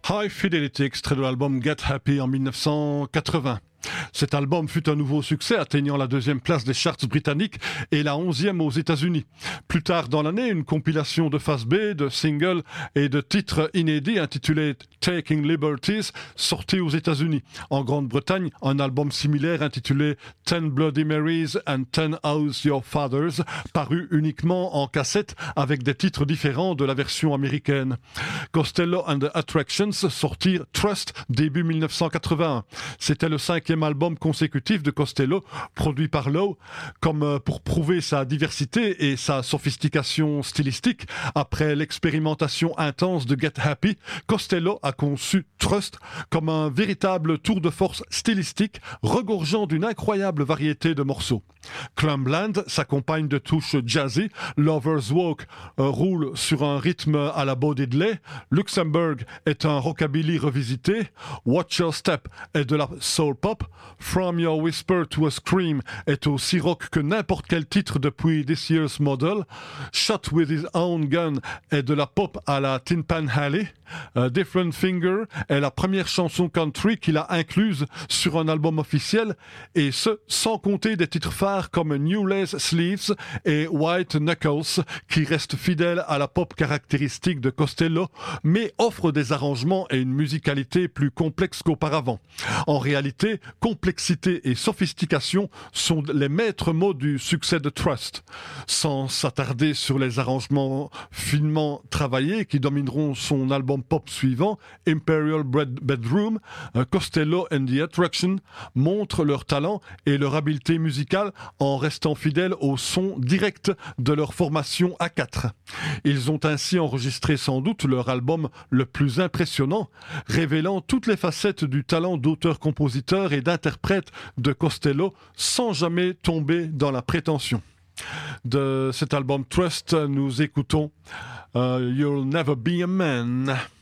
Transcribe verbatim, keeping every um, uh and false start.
High Fidelity, extrait de l'album Get Happy en mille neuf cent quatre-vingts. Cet album fut un nouveau succès, atteignant la deuxième place des charts britanniques et la onzième aux États-Unis. Plus tard dans l'année, une compilation de face B, de singles et de titres inédits intitulé Taking Liberties sortit aux États-Unis. En Grande-Bretagne, un album similaire intitulé Ten Bloody Marys and Ten How's Your Fathers parut uniquement en cassette avec des titres différents de la version américaine. Costello and the Attractions sortirent Trust début mille neuf cent quatre-vingt-un. C'était le cinquième album consécutif de Costello, produit par Lowe, comme pour prouver sa diversité et sa sophistication stylistique. Après l'expérimentation intense de Get Happy, Costello a conçu Trust comme un véritable tour de force stylistique, regorgeant d'une incroyable variété de morceaux. Clumbland s'accompagne de touches jazzy, Lover's Walk euh, roule sur un rythme à la Bo Diddley, Luxembourg est un rockabilly revisité, Watch Your Step est de la soul pop, From Your Whisper to a Scream est aussi rock que n'importe quel titre depuis This Year's Model, Shot with His Own Gun est de la pop à la Tin Pan Alley, uh, Different Finger est la première chanson country qu'il a incluse sur un album officiel, et ce, sans compter des titres phares comme New Lace Sleeves et White Knuckles, qui restent fidèles à la pop caractéristique de Costello, mais offrent des arrangements et une musicalité plus complexes qu'auparavant. En réalité, complexité et sophistication sont les maîtres mots du succès de Trust. Sans s'attarder sur les arrangements finement travaillés qui domineront son album pop suivant, Imperial Bedroom, Costello and the Attraction montrent leur talent et leur habileté musicale en restant fidèles au son direct de leur formation à quatre. Ils ont ainsi enregistré sans doute leur album le plus impressionnant, révélant toutes les facettes du talent d'auteur-compositeur et d'interprète de Costello sans jamais tomber dans la prétention. De cet album Trust, nous écoutons uh, You'll Never Be a Man.